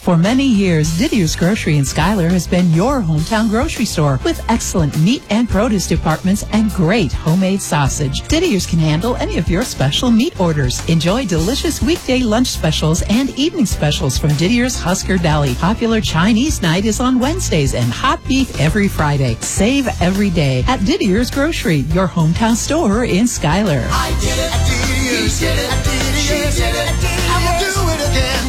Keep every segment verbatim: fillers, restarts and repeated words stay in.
For many years, Didier's Grocery in Schuyler has been your hometown grocery store with excellent meat and produce departments and great homemade sausage. Didier's can handle any of your special meat orders. Enjoy delicious weekday lunch specials and evening specials from Didier's Husker Deli. Popular Chinese night is on Wednesdays and hot beef every Friday. Save every day at Didier's Grocery, your hometown store in Schuyler. I did it at Didier's. He did it at Didier's. She did it at Didier's. I will do it again.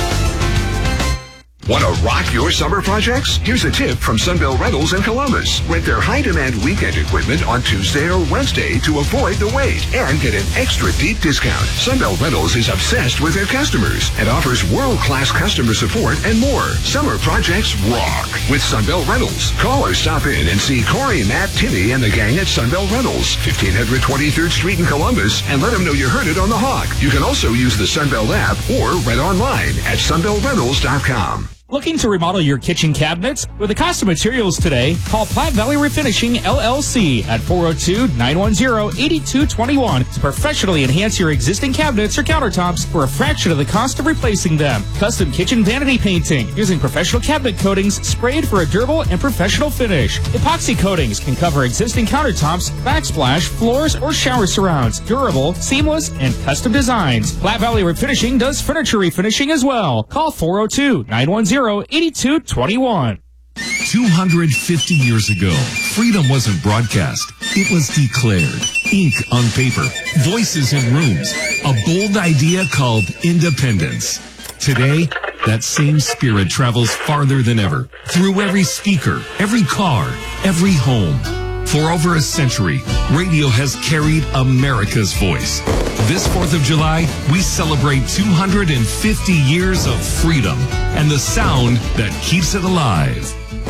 Want to rock your summer projects? Here's a tip from Sunbelt Rentals in Columbus. Rent their high-demand weekend equipment on Tuesday or Wednesday to avoid the wait and get an extra deep discount. Sunbelt Rentals is obsessed with their customers and offers world-class customer support and more. Summer projects rock with Sunbelt Rentals. Call or stop in and see Corey, Matt, Timmy, and the gang at Sunbelt Rentals, fifteen hundred twenty-third Street in Columbus, and let them know you heard it on The Hawk. You can also use the Sunbelt app or rent online at sunbelt rentals dot com. Looking to remodel your kitchen cabinets? With the cost of materials today, call Platte Valley Refinishing, L L C at four oh two, nine one zero, eight two two one to professionally enhance your existing cabinets or countertops for a fraction of the cost of replacing them. Custom kitchen vanity painting using professional cabinet coatings sprayed for a durable and professional finish. Epoxy coatings can cover existing countertops, backsplash, floors, or shower surrounds. Durable, seamless, and custom designs. Platte Valley Refinishing does furniture refinishing as well. Call four oh two, nine one zero, eight two two one. two hundred fifty years ago, freedom wasn't broadcast. It was declared. Ink on paper, voices in rooms, a bold idea called independence. Today, that same spirit travels farther than ever, through every speaker, every car, every home. For over a century, radio has carried America's voice. This fourth of July, we celebrate two hundred fifty years of freedom and the sound that keeps it alive.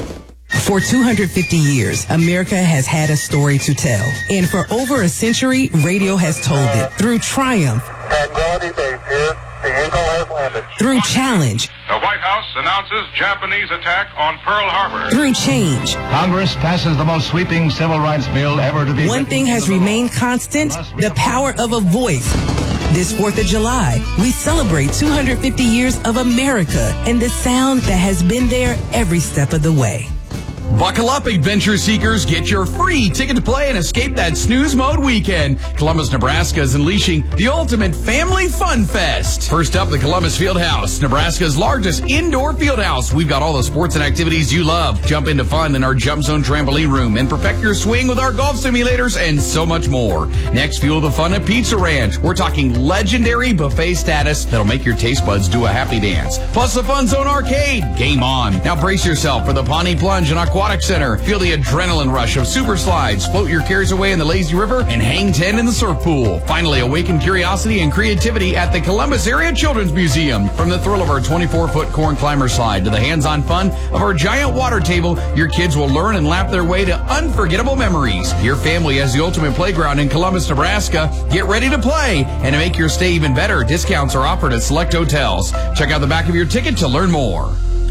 For two hundred fifty years, America has had a story to tell. And for over a century, radio has told it through triumph, Tranquility Base here. The Eagle has landed. through challenge, The White House announces Japanese attack on Pearl Harbor. through change. Congress passes the most sweeping civil rights bill ever to be One written thing has into the remained law. constant, the power of a voice. This fourth of July, we celebrate two hundred fifty years of America and the sound that has been there every step of the way. Buckle up, adventure seekers. Get your free ticket to play and escape that snooze mode weekend. Columbus, Nebraska is unleashing the ultimate family fun fest. First up, the Columbus Fieldhouse, Nebraska's largest indoor fieldhouse. We've got all the sports and activities you love. Jump into fun in our Jump Zone trampoline room and perfect your swing with our golf simulators and so much more. Next, fuel the fun at Pizza Ranch. We're talking legendary buffet status that'll make your taste buds do a happy dance. Plus the Fun Zone Arcade. Game on. Now brace yourself for the Pawnee Plunge and Aquatic Center. Feel the adrenaline rush of super slides, float your cares away in the lazy river, and hang ten in the surf pool. Finally, awaken curiosity and creativity at the Columbus Area Children's Museum. From the thrill of our twenty-four foot corn climber slide to the hands-on fun of our giant water table, your kids will learn and laugh their way to unforgettable memories. Your family has the ultimate playground in Columbus, Nebraska. Get ready to play, and to make your stay even better, discounts are offered at select hotels. Check out the back of your ticket to learn more.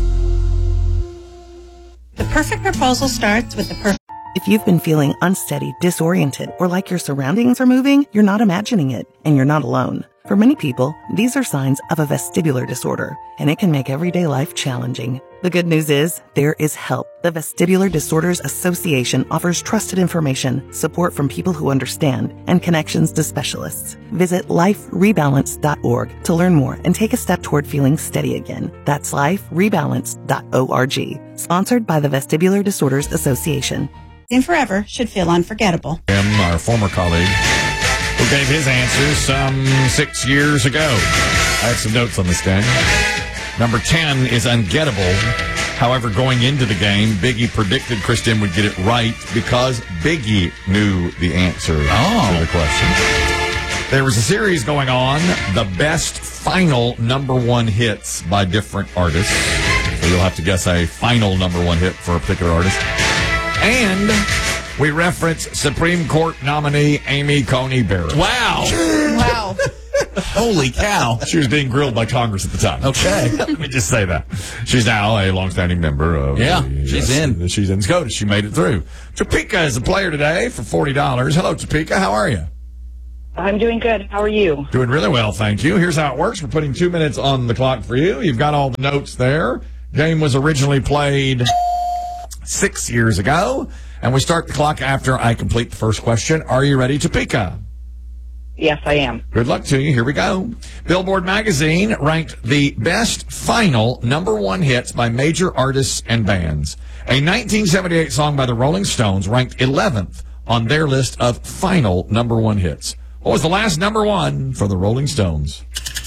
The perfect proposal starts with the perfect... If you've been feeling unsteady, disoriented, or like your surroundings are moving, you're not imagining it, and you're not alone. For many people, these are signs of a vestibular disorder, and it can make everyday life challenging. The good news is, there is help. The Vestibular Disorders Association offers trusted information, support from people who understand, and connections to specialists. Visit life rebalance dot org to learn more and take a step toward feeling steady again. That's life rebalance dot org. Sponsored by the Vestibular Disorders Association. and forever should feel unforgettable. Him, our former colleague, who gave his answers some six years ago. I have some notes on this game. Number ten is ungettable. However, going into the game, Biggie predicted Kristen would get it right because Biggie knew the answer oh. to the question. There was a series going on, the best final number one hits by different artists. So you'll have to guess a final number one hit for a particular artist. And we reference Supreme Court nominee Amy Coney Barrett. Wow. Wow. Holy cow. She was being grilled by Congress at the time. Okay. Let me just say that. She's now a longstanding member of Yeah, the, she's yes, in. She's in SCOTUS. She made it through. Topeka is a player today for forty dollars. Hello, Topeka. How are you? I'm doing good. How are you? Doing really well, thank you. Here's how it works. We're putting two minutes on the clock for you. You've got all the notes there. Game was originally played six years ago, and we start the clock after I complete the first question. Are you ready, Topeka? Yes, I am. Good luck to you. Here we go. Billboard magazine ranked the best final number one hits by major artists and bands. A nineteen seventy-eight song by the Rolling Stones ranked eleventh on their list of final number one hits. What was the last number one for the Rolling Stones?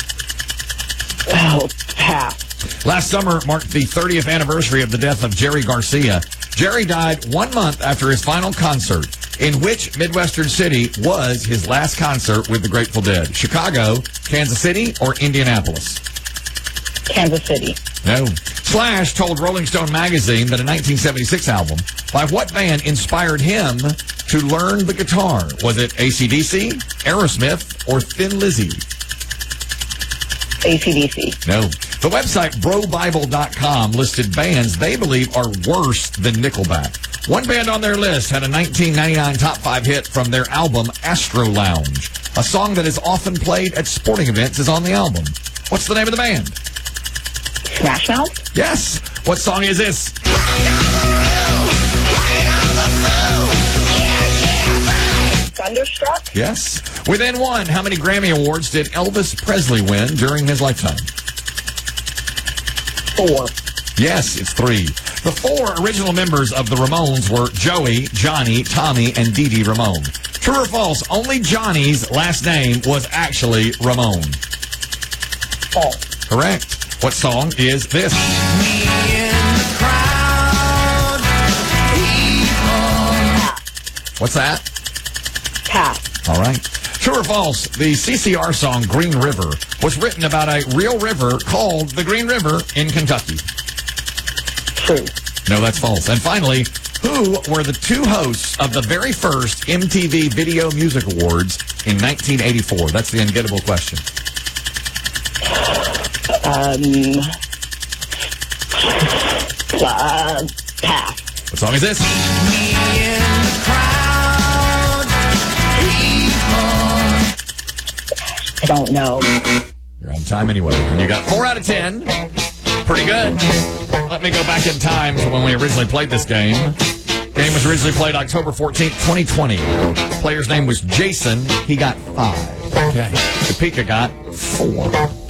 Oh, pass. Last summer marked the thirtieth anniversary of the death of Jerry Garcia. Jerry died one month after his final concert. In which Midwestern city was his last concert with the Grateful Dead? Chicago, Kansas City, or Indianapolis? Kansas City. No. Slash told Rolling Stone magazine that a nineteen seventy-six album by what band inspired him to learn the guitar? Was it A C D C, Aerosmith, or Thin Lizzy? A C D C. No. The website bro bible dot com listed bands they believe are worse than Nickelback. One band on their list had a nineteen ninety-nine top five hit from their album Astro Lounge. A song that is often played at sporting events is on the album. What's the name of the band? Smash Mouth? Yes. What song is this? Thunderstruck? Yes. Within one, how many Grammy Awards did Elvis Presley win during his lifetime? Four. Yes, it's three. The four original members of the Ramones were Joey, Johnny, Tommy, and Dee Dee Ramone. True or false, only Johnny's last name was actually Ramone. False. Correct. What song is this? What's that? Pass. All right. True or false, the C C R song Green River was written about a real river called the Green River in Kentucky. True. No, that's false. And finally, who were the two hosts of the very first M T V Video Music Awards in nineteen eighty-four? That's the ungettable question. Um. Uh, pass. What song is this? I don't know. You're on time anyway. And you got four out of ten. Pretty good. Let me go back in time to when we originally played this game. Game was originally played October fourteenth, twenty twenty. The player's name was Jason. He got five. Okay. Topeka got four.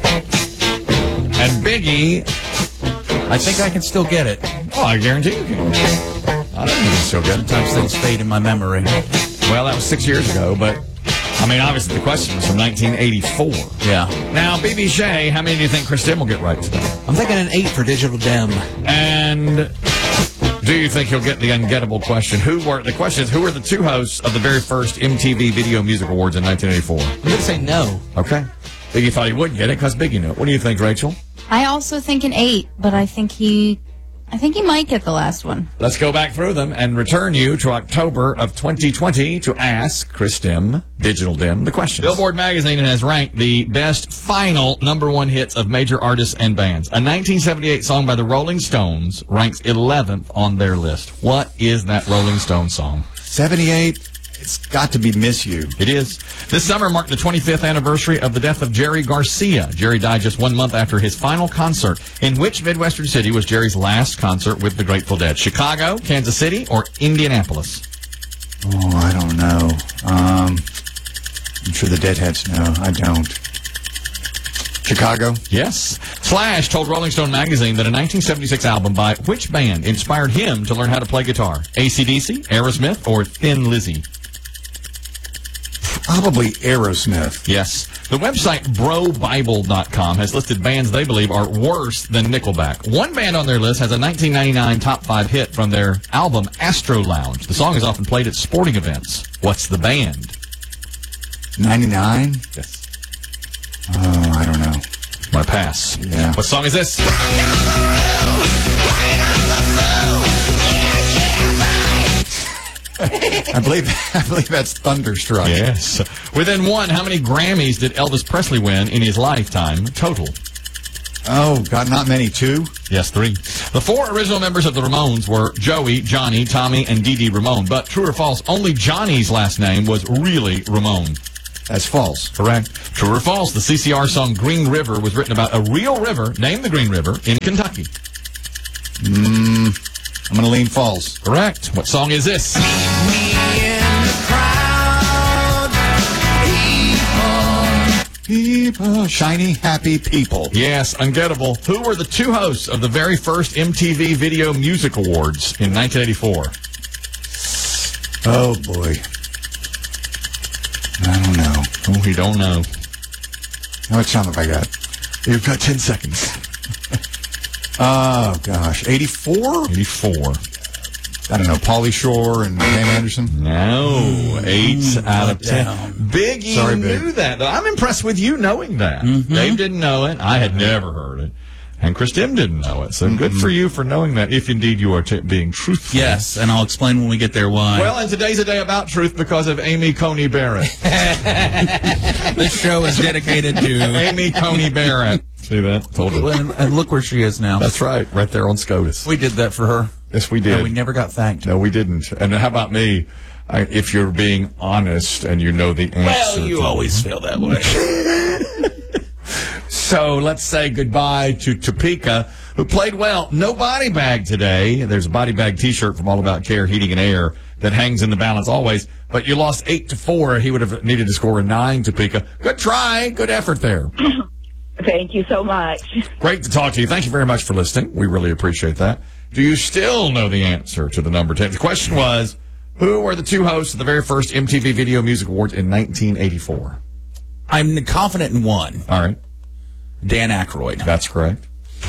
And Biggie, I think I can still get it. Oh, I guarantee you can. I don't think you can still get it. Sometimes things fade in my memory. Well, that was six years ago, but I mean, obviously the question was from nineteen eighty-four. Yeah. Now, B B Shea, how many do you think Chris Dim will get right today? I'm thinking an eight for Digital Dim. And do you think he'll get the ungettable question? Who were the question is who were the two hosts of the very first M T V Video Music Awards in nineteen eighty-four? I'm going to say no. Okay. Biggie thought he would get it because Biggie knew it. What do you think, Rachel? I also think an eight, but I think he, I think he might get the last one. Let's go back through them and return you to October of twenty twenty to ask Chris Dim, Digital Dim, the question. Billboard magazine has ranked the best final number one hits of major artists and bands. A nineteen seventy-eight song by the Rolling Stones ranks eleventh on their list. What is that Rolling Stones song? seventy-eight. It's got to be Miss You. It is. This summer marked the twenty-fifth anniversary of the death of Jerry Garcia. Jerry died just one month after his final concert. In which Midwestern city was Jerry's last concert with the Grateful Dead? Chicago, Kansas City, or Indianapolis? Oh, I don't know. Um, I'm sure the Deadheads know. I don't. Chicago? Yes. Slash told Rolling Stone magazine that a nineteen seventy-six album by which band inspired him to learn how to play guitar? A C D C, Aerosmith, or Thin Lizzy? Probably Aerosmith. Yes. The website bro bible dot com has listed bands they believe are worse than Nickelback. One band on their list has a nineteen ninety-nine top five hit from their album Astro Lounge. The song is often played at sporting events. What's the band? ninety-nine? Yes. Oh, I don't know. I'm going to pass. Yeah. What song is this? I believe I believe that's Thunderstruck. Yes. Within one, how many Grammys did Elvis Presley win in his lifetime total? Oh, God, not many. Two? Yes, three. The four original members of the Ramones were Joey, Johnny, Tommy, and Dee Dee Ramone. But true or false, only Johnny's last name was really Ramone. That's false. Correct. True or false? The C C R song Green River was written about a real river, named the Green River, in Kentucky. Mm, I'm going to lean false. Correct. What song is this? People, shiny, happy people. Yes, ungettable. Who were the two hosts of the very first M T V Video Music Awards in nineteen eighty-four? Oh, boy. I don't know. Oh, we don't know. How much time have I got? You've got ten seconds. Oh, gosh. eighty-four? eighty-four. I don't know. Pauly Shore and Pam Anderson? No. Eight mm, out of ten. Down. Biggie Sorry, knew Big. that, though. I'm impressed with you knowing that. Mm-hmm. Dave didn't know it. I had never heard it. And Chris Dim didn't know it. So mm-hmm. good for you for knowing that, if indeed you are t- being truthful. Yes, and I'll explain when we get there why. Well, and today's a day about truth because of Amy Coney Barrett. This show is dedicated to Amy Coney Barrett. See that? Told you. And, and look where she is now. That's right, right there on SCOTUS. We did that for her. Yes, we did. And we never got thanked. No, we didn't. And how about me? I, if you're being honest and you know the answer. Well, you always feel that way. So let's say goodbye to Topeka, who played well. No body bag today. There's a body bag T-shirt from All About Care Heating and Air that hangs in the balance always. But you lost eight to four. He would have needed to score a nine, Topeka. Good try. Good effort there. Thank you so much. Great to talk to you. Thank you very much for listening. We really appreciate that. Do you still know the answer to the number ten? The question was, who were the two hosts of the very first M T V Video Music Awards in nineteen eighty-four? I'm confident in one. All right. Dan Aykroyd. That's correct.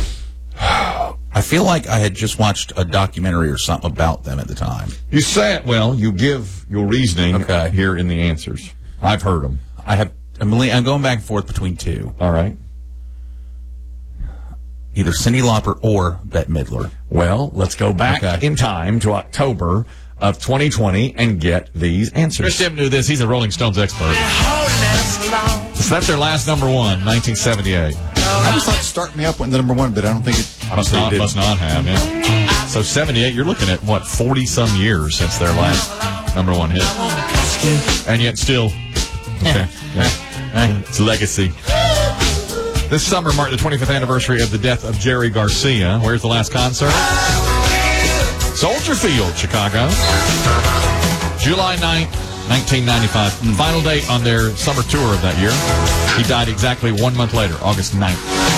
I feel like I had just watched a documentary or something about them at the time. You say it well. You give your reasoning okay. here in the answers. I've heard them. I have. I'm, I'm going back and forth between two. All right. Either Cyndi Lauper or Bette Midler. Well, let's go back okay. in time to October of twenty twenty and get these answers. Chris Dim knew this. He's a Rolling Stones expert. So that's their last number one, nineteen seventy-eight. I just thought Start Me Up went to number one, but I don't think it must not, must not have. Yeah. So seventy-eight, you're looking at, what, forty-some years since their last number one hit. And yet still, okay, yeah. It's legacy. This summer marked the twenty-fifth anniversary of the death of Jerry Garcia. Where's the last concert? Soldier Field, Chicago. July ninth, nineteen ninety-five. Mm. Final date on their summer tour of that year. He died exactly one month later, August ninth.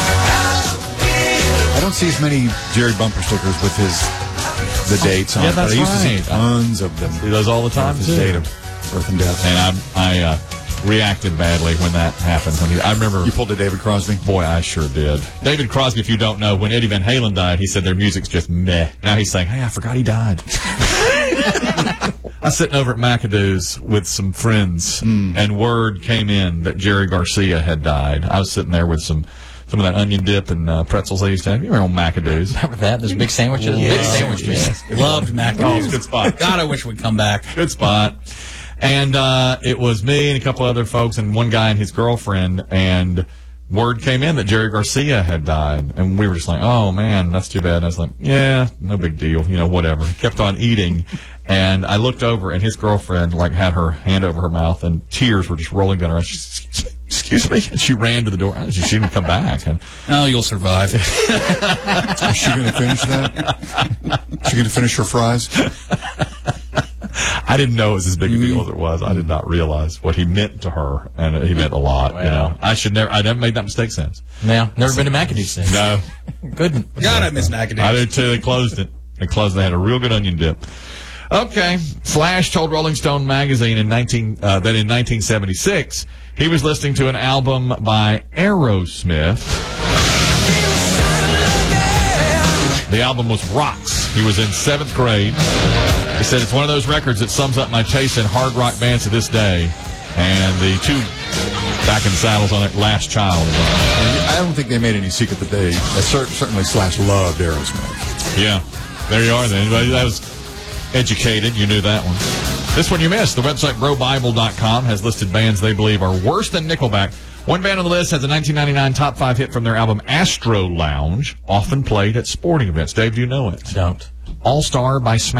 I don't see as many Jerry bumper stickers with his the dates on yeah, it. That's but I used right. to see tons of them. See those all the time? His date of birth and death. And I, I uh, reacted badly when that happened. When he, I remember you pulled a David Crosby. Boy, I sure did. David Crosby, if you don't know, when Eddie Van Halen died, he said their music's just meh. Now he's saying, "Hey, I forgot he died." I was sitting over at McAdoo's with some friends, mm. and word came in that Jerry Garcia had died. I was sitting there with some some of that onion dip and uh, pretzels they used to have. You remember McAdoo's? Remember that? Those big sandwiches. Yeah. Big sandwiches. Yes. Loved McAdoo's. Oh, good spot. God, I wish we'd come back. Good spot. And uh, it was me and a couple other folks and one guy and his girlfriend, and word came in that Jerry Garcia had died. And we were just like, oh, man, that's too bad. And I was like, yeah, no big deal, you know, whatever. Kept on eating. And I looked over, and his girlfriend, like, had her hand over her mouth, and tears were just rolling down her eyes. She said, excuse me? And she ran to the door. She didn't come back. And, oh, you'll survive. Is she going to finish that? Is she going to finish her fries? I didn't know it was as big a deal as it was. I did not realize what he meant to her, and he meant a lot. Wow. You know, I should never. I never made that mistake since. Yeah, never been to McAdoo's since. No, good. God, I miss McAdoo's. I did too. They closed it. They closed. They had a real good onion dip. Okay, Slash told Rolling Stone magazine in nineteen uh, that in nineteen seventy-six he was listening to an album by Aerosmith. The album was Rocks. He was in seventh grade. He said, it's one of those records that sums up my taste in hard rock bands to this day. And the two back in the saddles on it, Last Child. I don't think they made any secret that they uh, certainly Slash loved Aerosmith. Yeah, there you are then. Anybody that was educated, you knew that one. This one you missed. The website bro bible dot com has listed bands they believe are worse than Nickelback. One band on the list has a nineteen ninety-nine top five hit from their album Astro Lounge, often played at sporting events. Dave, do you know it? Don't. All Star by Smash.